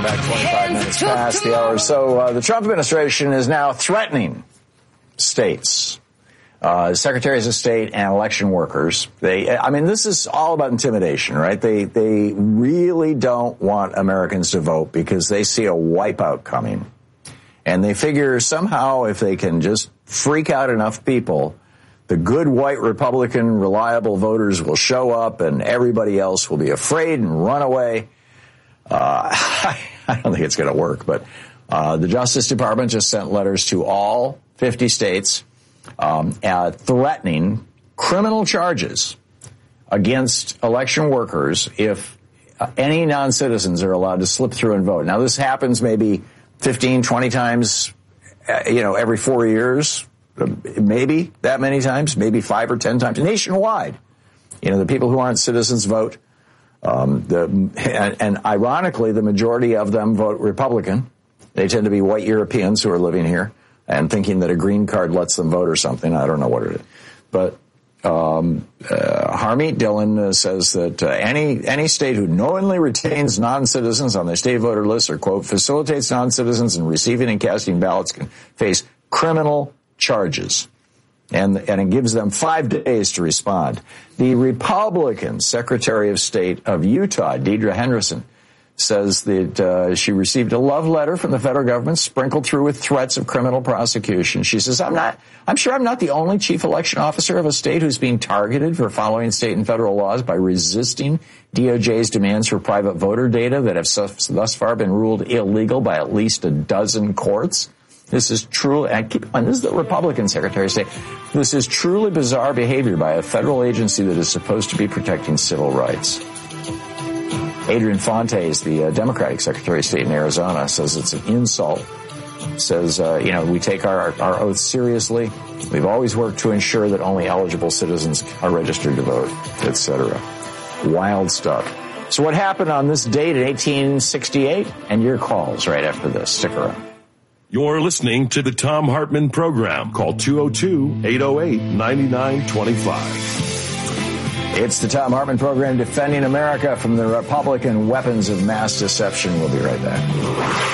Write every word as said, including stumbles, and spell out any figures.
Back twenty-five minutes past the hour. So uh, the Trump administration is now threatening states, uh, secretaries of state and election workers. They, I mean, this is all about intimidation, right? They, they really don't want Americans to vote because they see a wipeout coming. And they figure somehow if they can just freak out enough people, the good white Republican reliable voters will show up and everybody else will be afraid and run away. Uh, I don't think it's going to work, but uh, the Justice Department just sent letters to all fifty states um, uh, threatening criminal charges against election workers if uh, any non-citizens are allowed to slip through and vote. Now, this happens maybe fifteen, twenty times, uh, you know, every four years, maybe that many times, maybe five or ten times nationwide. You know, the people who aren't citizens vote. Um, the, and, and ironically, the majority of them vote Republican. They tend to be white Europeans who are living here and thinking that a green card lets them vote or something. I don't know what it is. But um, uh, Harmeet Dillon uh, says that uh, any any state who knowingly retains non-citizens on their state voter list or, quote, facilitates non-citizens in receiving and casting ballots can face criminal charges. And, and it gives them five days to respond. The Republican Secretary of State of Utah, Deidre Henderson, says that uh, she received a love letter from the federal government sprinkled through with threats of criminal prosecution. She says, I'm not, I'm sure I'm not the only chief election officer of a state who's being targeted for following state and federal laws by resisting D O J's demands for private voter data that have thus far been ruled illegal by at least a dozen courts. This is truly, I keep in mind, this is the Republican Secretary of State. This is truly bizarre behavior by a federal agency that is supposed to be protecting civil rights. Adrian Fontes, the uh, Democratic Secretary of State in Arizona, says it's an insult. Says, uh, you know, we take our, our oath seriously. We've always worked to ensure that only eligible citizens are registered to vote, et cetera. Wild stuff. So what happened on this date in eighteen sixty-eight? And your calls right after this. Stick around. You're listening to the Thom Hartmann Program. Call two oh two, eight oh eight, nine nine two five. It's the Thom Hartmann Program, defending America from the Republican weapons of mass deception. We'll be right back.